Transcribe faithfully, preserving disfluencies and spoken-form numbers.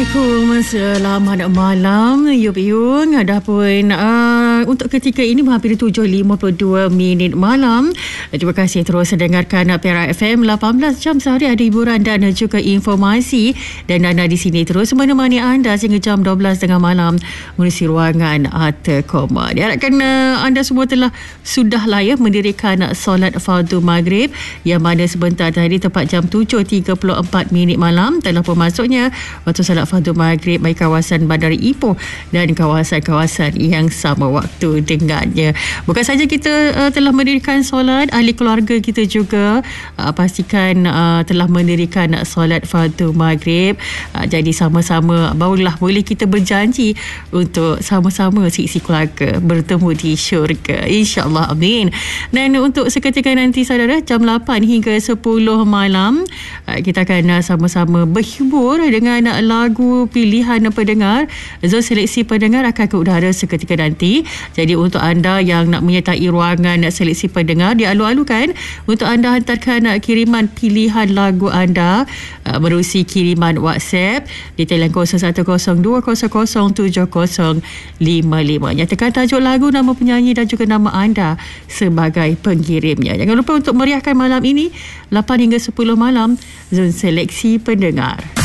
Assalamualaikum, selamat malam Yub-Yung. Dah pun uh, untuk ketika ini hampir tujuh lima puluh dua minit malam. Terima kasih terus dengarkan Perak F M. Lapan belas jam sehari ada hiburan dan juga informasi, dan anda di sini terus menemani anda sehingga jam dua belas tengah malam mengisi ruangan Arta Koma. Diharapkan uh, anda semua telah sudah layak mendirikan solat fardu maghrib, yang mana sebentar tadi tepat jam tujuh tiga puluh empat minit malam telah pun masuknya waktu solat fardu maghrib bagi kawasan Bandar Ipoh dan kawasan-kawasan yang sama waktu dengannya. Bukan saja kita uh, telah mendirikan solat, ahli keluarga kita juga uh, pastikan uh, telah mendirikan solat fardu maghrib. Uh, jadi sama-sama barulah boleh kita berjanji untuk sama-sama si-si keluarga bertemu di syurga, insya-Allah, amin. Dan untuk seketika nanti saudara, jam lapan hingga sepuluh malam uh, kita akan uh, sama-sama berhibur dengan uh, lagu pilihan pendengar. Zon seleksi pendengar akan ke udara seketika nanti. Jadi untuk anda yang nak menyertai ruangan seleksi pendengar, dialu-alukan untuk anda hantarkan kiriman pilihan lagu anda uh, menerusi kiriman WhatsApp di talian kosong satu kosong dua kosong kosong tujuh kosong lima lima. Nyatakan tajuk lagu, nama penyanyi dan juga nama anda sebagai pengirimnya. Jangan lupa untuk meriahkan malam ini lapan hingga sepuluh malam Zon seleksi pendengar.